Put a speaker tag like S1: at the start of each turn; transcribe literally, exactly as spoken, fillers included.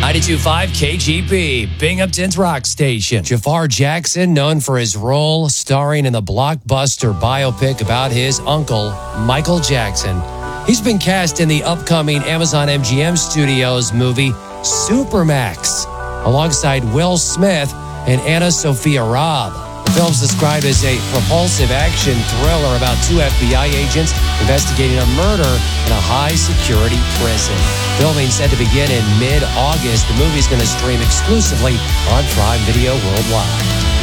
S1: ninety-two point five K G P, Binghamton's rock station. Jafar Jackson, known for his role starring in the blockbuster biopic about his uncle, Michael Jackson. He's been cast in the upcoming Amazon M G M Studios movie Supermax, alongside Will Smith and Anna Sophia Robb. The film's described as a propulsive action thriller about two F B I agents investigating a murder in a high-security prison. Filming set to begin in mid-August. The movie's going to stream exclusively on Prime Video worldwide.